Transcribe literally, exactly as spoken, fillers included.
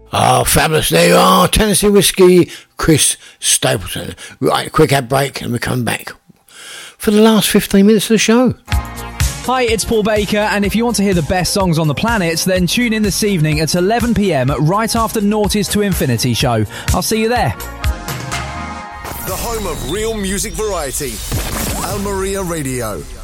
Oh, fabulous. There you are. Tennessee Whiskey, Chris Stapleton. Right, quick ad break and we're coming back for the last fifteen minutes of the show. Hi, it's Paul Baker, and if you want to hear the best songs on the planet, then tune in this evening at eleven p.m. right after Noughties to Infinity show. I'll see you there. The home of real music variety. Al Maria Radio.